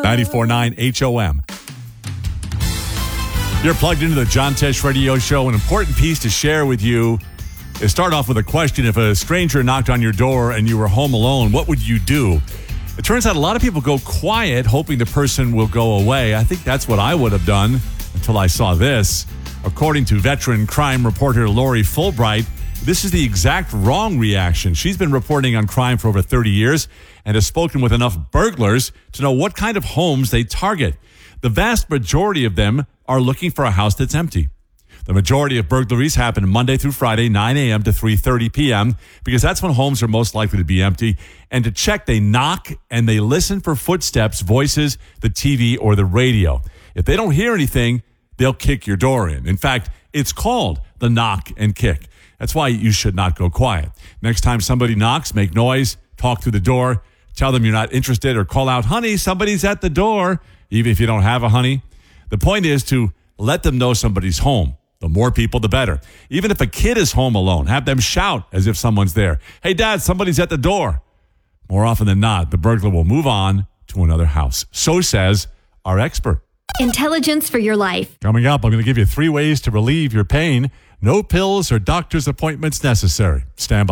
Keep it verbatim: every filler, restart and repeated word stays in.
ninety-four point nine H O M. You're plugged into the John Tesh Radio Show. An important piece to share with you is start off with a question. If a stranger knocked on your door and you were home alone, what would you do? It turns out a lot of people go quiet, hoping the person will go away. I think that's what I would have done until I saw this. According to veteran crime reporter Lori Fulbright, this is the exact wrong reaction. She's been reporting on crime for over thirty years and has spoken with enough burglars to know what kind of homes they target. The vast majority of them are looking for a house that's empty. The majority of burglaries happen Monday through Friday, nine a.m. to three thirty p.m., because that's when homes are most likely to be empty. And to check, they knock and they listen for footsteps, voices, the T V, or the radio. If they don't hear anything, they'll kick your door in. In fact, it's called the knock and kick. That's why you should not go quiet. Next time somebody knocks, make noise, talk through the door, tell them you're not interested, or call out, honey, somebody's at the door, even if you don't have a honey. The point is to let them know somebody's home. The more people, the better. Even if a kid is home alone, have them shout as if someone's there. Hey, Dad, somebody's at the door. More often than not, the burglar will move on to another house. So says our expert. Intelligence for your life. Coming up, I'm going to give you three ways to relieve your pain. No pills or doctor's appointments necessary. Stand by.